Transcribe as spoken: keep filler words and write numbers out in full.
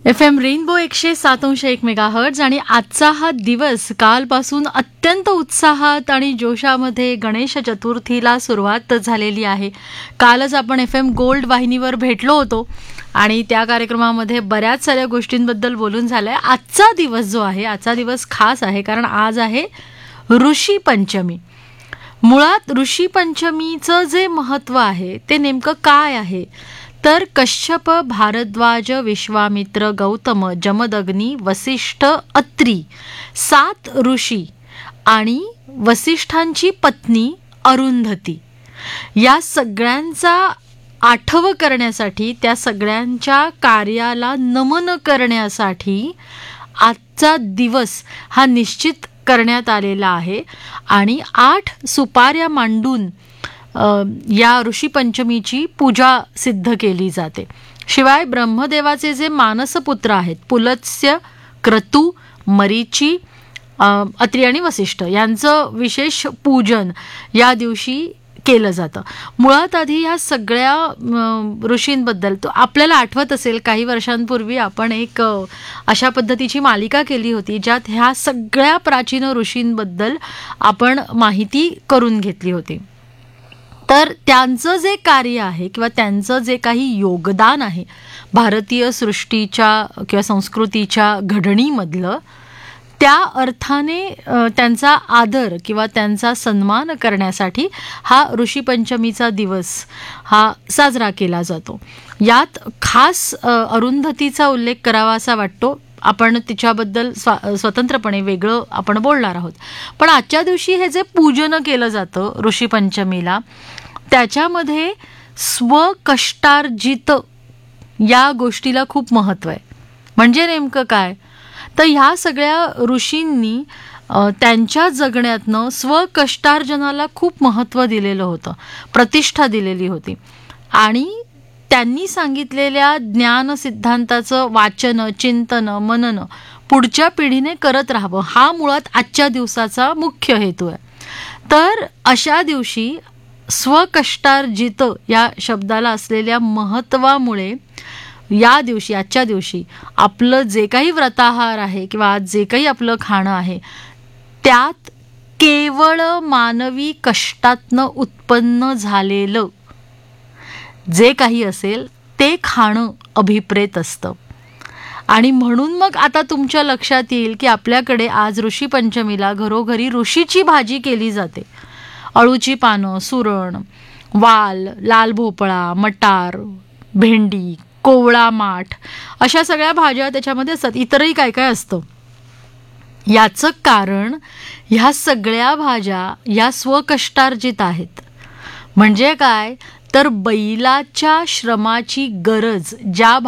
F M rainbow एकशे सात अंश एक मेगाहर्ट्ज आणि आजचा हा दिवस कालपासून अत्यंत उत्साहात आणि जोशामध्ये गणेश चतुर्थीला सुरुवात झालेली आहे. कालच आपण एफ एम गोल्ड वाहिनीवर भेटलो होतो आणि त्या कार्यक्रमामध्ये बऱ्याच साऱ्या गोष्टींबद्दल बोलून झालंय. आजचा दिवस जो आहे, आजचा दिवस खास आहे कारण आज आहे ऋषी पंचमी. मुळात ऋषी पंचमीचं जे महत्त्व आहे ते नेमकं काय आहे तर कश्यप, भारद्वाज, विश्वामित्र, गौतम, जमदग्नी, वसिष्ठ, अत्री सात ऋषी आणि वसिष्ठांची पत्नी अरुंधती या सगळ्यांचा आठव करण्यासाठी, त्या सगळ्यांच्या कार्याला नमन करण्यासाठी आजचा दिवस हा निश्चित करण्यात आलेला आहे आणि आठ सुपाऱ्या मांडून या ऋषी पंचमीची पूजा सिद्ध केली जाते. शिवाय ब्रह्मदेवाचे जे मानसपुत्र आहेत पुलत्स्य, क्रतू, मरीची, अत्री आणि वसिष्ठ यांचं विशेष पूजन या दिवशी केलं जातं. मुळात आधी ह्या सगळ्या ऋषींबद्दल तो आपल्याला आठवत असेल काही वर्षांपूर्वी आपण एक अशा पद्धतीची मालिका केली होती ज्यात ह्या सगळ्या प्राचीन ऋषींबद्दल आपण माहिती करून घेतली होती. तर त्यांचं जे कार्य आहे किंवा त्यांचं जे काही योगदान आहे भारतीय सृष्टीच्या किंवा संस्कृतीच्या घडणीमधलं, त्या अर्थाने त्यांचा आदर किंवा त्यांचा सन्मान करण्यासाठी हा ऋषी पंचमीचा दिवस हा साजरा केला जातो. यात खास अरुंधतीचा उल्लेख करावा असा वाटतो. आपण तिच्याबद्दल स्व स्वतंत्रपणे वेगळं आपण बोलणार आहोत. पण आजच्या दिवशी हे जे पूजन केलं जातं ऋषी पंचमीला, त्याच्यामध्ये स्वकष्टार्जित या गोष्टीला खूप महत्त्व आहे. म्हणजे नेमकं काय तर ह्या सगळ्या ऋषींनी त्यांच्या जगण्यातनं स्वकष्टार्जनाला खूप महत्त्व दिलेलं होतं, प्रतिष्ठा दिलेली होती आणि त्यांनी सांगितलेल्या ज्ञान सिद्धांताचं वाचन, चिंतन, मनन पुढच्या पिढीने करत राहावं हा मुळात आजच्या दिवसाचा मुख्य हेतू आहे. तर अशा दिवशी स्वकष्टार्जित या शब्दाला असलेल्या महत्त्वामुळे या दिवशी, आजच्या दिवशी आपलं जे काही व्रताहार आहे किंवा आज जे काही आपलं खाणं आहे त्यात केवळ मानवी कष्टातनं उत्पन्न झालेलं जे काही असेल ते खाणं अभिप्रेत असतं. आणि म्हणून मग आता तुमच्या लक्षात येईल की आपल्याकडे आज ऋषी पंचमीला घरोघरी ऋषीची भाजी केली जाते. अळूची पानं, सुरण, वाल, लाल भोपळा, मटार, भेंडी, कोवळा माठ अशा सगळ्या भाज्या त्याच्यामध्ये असतात. इतरही काय काय असतं. याचं कारण ह्या सगळ्या भाज्या या स्वकष्टार्जित आहेत. म्हणजे काय तर बैलाच्या श्रमाची गरज ज्या